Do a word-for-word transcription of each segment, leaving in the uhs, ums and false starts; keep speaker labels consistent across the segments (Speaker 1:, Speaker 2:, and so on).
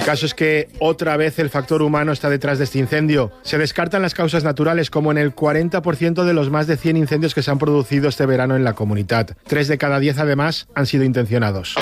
Speaker 1: El caso es que otra vez el factor humano está detrás de este incendio. Se descartan las causas naturales, como en el cuarenta por ciento de los más de cien incendios que se han producido este verano en la comunidad. Tres de cada diez, además, han sido intencionados.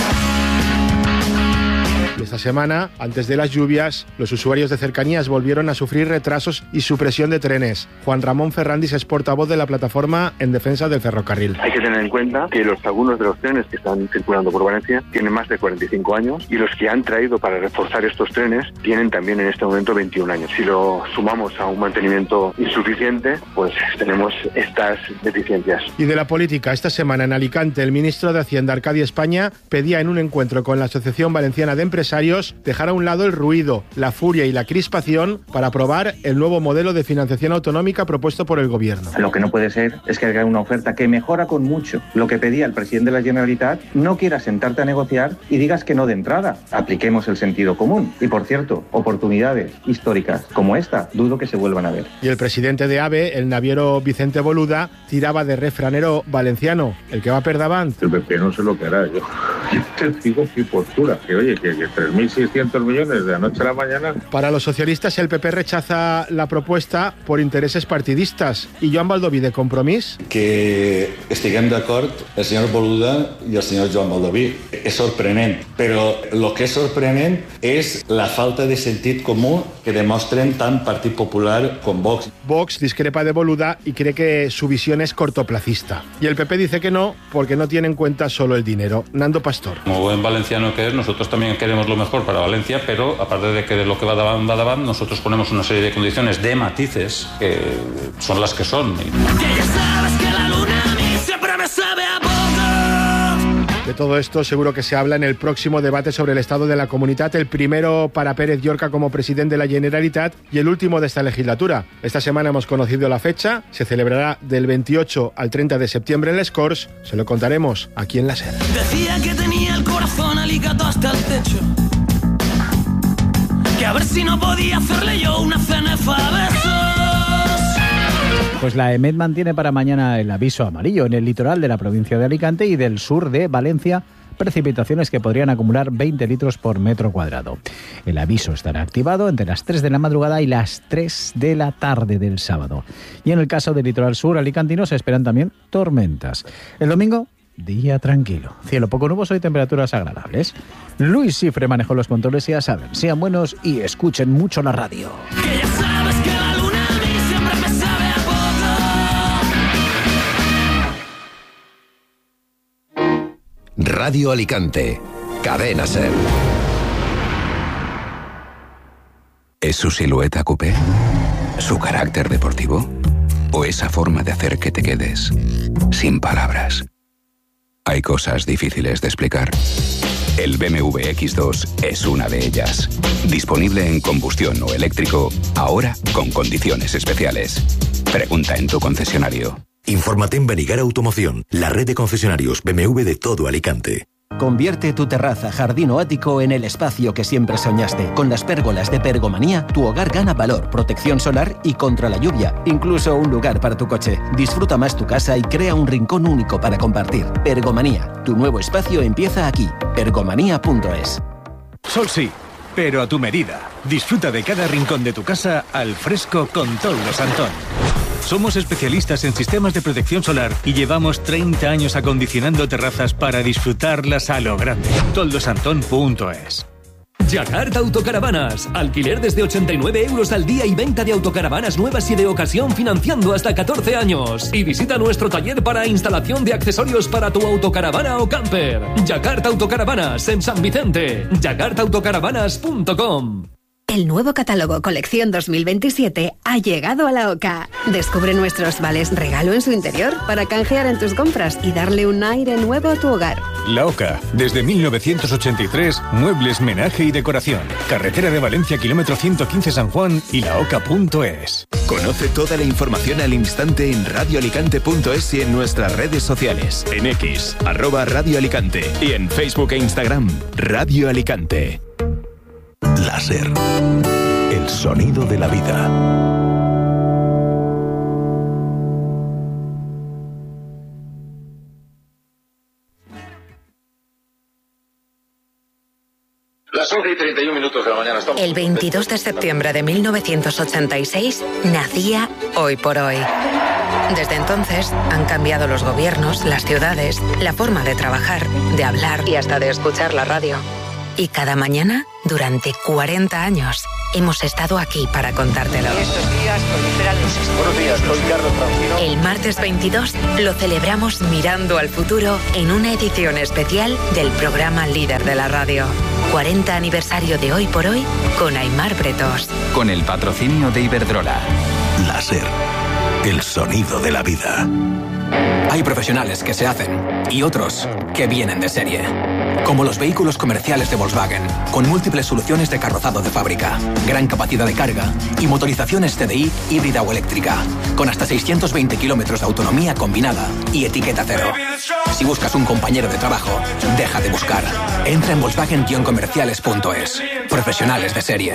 Speaker 1: Esta semana, antes de las lluvias, los usuarios de cercanías volvieron a sufrir retrasos y supresión de trenes. Juan Ramón Ferrandis es portavoz de la plataforma en defensa del ferrocarril.
Speaker 2: Hay que tener en cuenta que los algunos de los trenes que están circulando por Valencia tienen más de cuarenta y cinco años y los que han traído para reforzar estos trenes tienen también en este momento veintiún años. Si lo sumamos a un mantenimiento insuficiente, pues tenemos estas deficiencias.
Speaker 1: Y de la política, esta semana en Alicante, el ministro de Hacienda, Arcadi España, pedía en un encuentro con la Asociación Valenciana de Empresarios dejar a un lado el ruido, la furia y la crispación para aprobar el nuevo modelo de financiación autonómica propuesto por el gobierno.
Speaker 3: Lo que no puede ser es que haga una oferta que mejora con mucho lo que pedía el presidente de la Generalitat, no quieras sentarte a negociar y digas que no de entrada. Apliquemos el sentido común. Y por cierto, oportunidades históricas como esta, dudo que se vuelvan a ver.
Speaker 1: Y el presidente de AVE, el naviero Vicente Boluda, tiraba de refranero valenciano: el que va per davant.
Speaker 4: El P P no sé lo que hará. Yo, yo te digo mi postura, que oye, que, que tres mil seiscientos millones de la noche a la mañana.
Speaker 1: Para los socialistas, el P P rechaza la propuesta por intereses partidistes. I Joan Baldoví, de Compromís?
Speaker 5: Que estiguem d'acord el senyor Boluda i el senyor Joan Baldoví. És sorprenent, però el que és sorprenent és la falta de sentit comú que demostren tant Partit Popular com Vox.
Speaker 1: Vox discrepa de Boluda y cree que su visión es cortoplacista. Y el P P dice que no, porque no tiene en cuenta solo el dinero. Nando Pastor.
Speaker 6: Como buen valenciano que es, nosotros también queremos lo mejor para Valencia, pero aparte de que de lo que va davant, va davant, nosotros ponemos una serie de condiciones, de matices, que son las que son. Que ya sabes que la luna a mí siempre me sabe a poco.
Speaker 1: De todo esto seguro que se habla en el próximo debate sobre el estado de la comunidad, el primero para Pérez Llorca como presidente de la Generalitat y el último de esta legislatura. Esta semana hemos conocido la fecha, se celebrará del veintiocho al treinta de septiembre en Les Corts, se lo contaremos aquí en la SER.
Speaker 7: Decía que tenía el corazón alicato hasta el techo, que a ver si no podía hacerle yo una cenefa a besos.
Speaker 8: Pues la EMET mantiene para mañana el aviso amarillo en el litoral de la provincia de Alicante y del sur de Valencia, precipitaciones que podrían acumular veinte litros por metro cuadrado. El aviso estará activado entre las tres de la madrugada y las tres de la tarde del sábado. Y en el caso del litoral sur alicantino se esperan también tormentas. El domingo, día tranquilo, cielo poco nuboso y temperaturas agradables. Luis Cifre manejó los controles y ya saben, sean buenos y escuchen mucho la radio.
Speaker 7: Que ya sabes que la luna a mí siempre me sabe a
Speaker 9: poco. Radio Alicante, Cadena SER. ¿Es su silueta coupé? ¿Su carácter deportivo? ¿O esa forma de hacer que te quedes sin palabras? Hay cosas difíciles de explicar. El B M W equis dos es una de ellas. Disponible en combustión o eléctrico, ahora con condiciones especiales. Pregunta en tu concesionario.
Speaker 10: Infórmate en Benigar Automoción, la red de concesionarios B M W de todo Alicante.
Speaker 11: Convierte tu terraza, jardín o ático en el espacio que siempre soñaste. Con las pérgolas de Pergomanía, tu hogar gana valor, protección solar y contra la lluvia. Incluso un lugar para tu coche. Disfruta más tu casa y crea un rincón único para compartir. Pergomanía, tu nuevo espacio empieza aquí. pergomanía punto es.
Speaker 12: Sol sí, pero a tu medida. Disfruta de cada rincón de tu casa al fresco con Toldos Antón. Somos especialistas en sistemas de protección solar y llevamos treinta años acondicionando terrazas para disfrutarlas a lo grande. toldosantón punto es.
Speaker 13: Yakarta Autocaravanas. Alquiler desde ochenta y nueve euros al día y venta de autocaravanas nuevas y de ocasión financiando hasta catorce años. Y visita nuestro taller para instalación de accesorios para tu autocaravana o camper. Yakarta Autocaravanas en San Vicente. yakarta autocaravanas punto com.
Speaker 14: El nuevo catálogo Colección dos mil veintisiete ha llegado a la OCA. Descubre nuestros vales regalo en su interior para canjear en tus compras y darle un aire nuevo a tu hogar.
Speaker 12: La OCA, desde mil novecientos ochenta y tres, muebles, menaje y decoración. Carretera de Valencia, kilómetro ciento quince San Juan y laoca punto es.
Speaker 10: Conoce toda la información al instante en radio alicante punto es y en nuestras redes sociales. En X, arroba Radio Alicante y en Facebook e Instagram, Radio Alicante. Láser. El sonido de la vida.
Speaker 15: Las Las once y treinta y un minutos de la mañana estamos.
Speaker 16: El veintidós de septiembre de mil novecientos ochenta y seis nacía Hoy por Hoy. Desde entonces han cambiado los gobiernos, las ciudades, la forma de trabajar, de hablar y hasta de escuchar la radio. Y cada mañana, durante cuarenta años, hemos estado aquí para contártelo.
Speaker 17: Estos días proliferan los... Buenos días, soy Carlos Francino.
Speaker 16: El martes veintidós lo celebramos mirando al futuro en una edición especial del programa líder de la radio. cuarenta aniversario de Hoy por Hoy con Aimar Bretos.
Speaker 18: Con el patrocinio de Iberdrola.
Speaker 19: Láser. El sonido de la vida.
Speaker 20: Hay profesionales que se hacen y otros que vienen de serie. Como los vehículos comerciales de Volkswagen, con múltiples soluciones de carrozado de fábrica, gran capacidad de carga y motorizaciones T D I híbrida o eléctrica, con hasta seiscientos veinte kilómetros de autonomía combinada y etiqueta cero. Si buscas un compañero de trabajo, deja de buscar. Entra en volkswagen guion comerciales punto es. Profesionales de serie.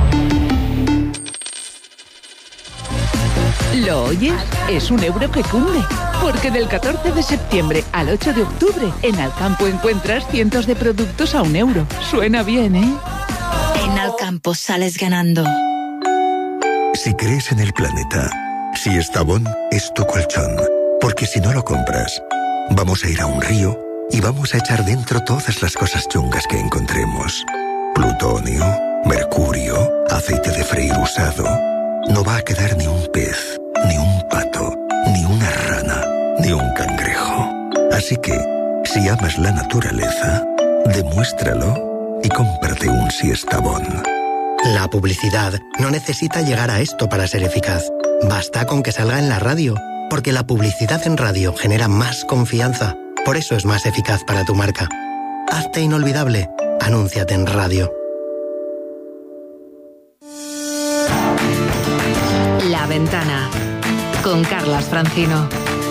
Speaker 21: ¿Lo oyes? Es un euro que cunde. Porque del catorce de septiembre al ocho de octubre, en Alcampo encuentras cientos de productos a un euro. Suena bien, ¿eh?
Speaker 22: En Alcampo sales ganando.
Speaker 23: Si crees en el planeta, si Estavón es tu colchón. Porque si no lo compras, vamos a ir a un río y vamos a echar dentro todas las cosas chungas que encontremos. Plutonio, mercurio, aceite de freír usado. No va a quedar ni un pez, ni un pato, ni una rana, ni un cangrejo. Así que, si amas la naturaleza, demuéstralo y cómprate un Siestabón.
Speaker 24: La publicidad no necesita llegar a esto para ser eficaz. Basta con que salga en la radio, porque la publicidad en radio genera más confianza. Por eso es más eficaz para tu marca. Hazte inolvidable. Anúnciate en radio.
Speaker 16: La Ventana con Carlas Francino.